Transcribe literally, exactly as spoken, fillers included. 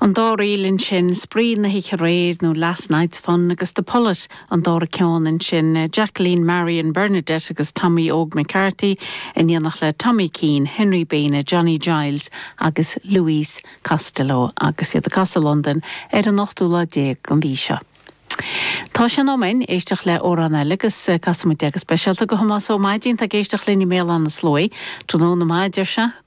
An dára ílinn sin sprí na hiiche réad nó last nights fan agus de polis an dára ceánin sin Jacqueline Marion Bernadette agus Tommy Og McCarthy in dhéanach le Tommy Keane, Henry Baina, Johnny Giles agus Louise Costello agus iad a Casa London ar an nachtúla déag an bhí seo. Tá sé nómain éisteach le órán eile agus casamid agus speisialta go hamas ó maidín tá géisteach le ní méil an na slói, trúnó na maidir se